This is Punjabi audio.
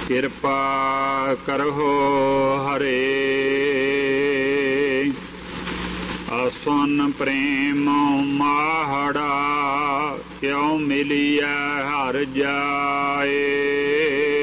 ਕਿਰਪਾ ਕਰਹੁ ਹਰੇ। ਅਸੁਨ ਪ੍ਰੇਮ ਮਾਹੜਾ, ਕਿਉ ਮਿਲੀਐ ਹਰਿ ਜਾਏ।